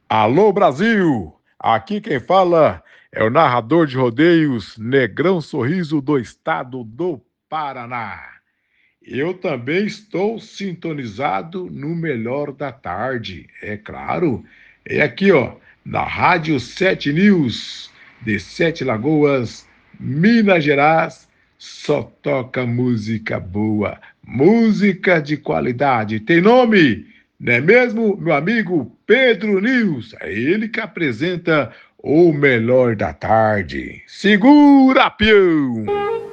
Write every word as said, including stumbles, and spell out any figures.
Alô Brasil! Aqui quem fala é o narrador de rodeios Negrão Sorriso do estado do Paraná. Eu também estou sintonizado no Melhor da Tarde, é claro. É aqui, ó, na Rádio Sete News, de Sete Lagoas, Minas Gerais, só toca música boa, música de qualidade. Tem nome, não é mesmo, meu amigo Pedro News? É ele que apresenta o Melhor da Tarde. Segura, peão!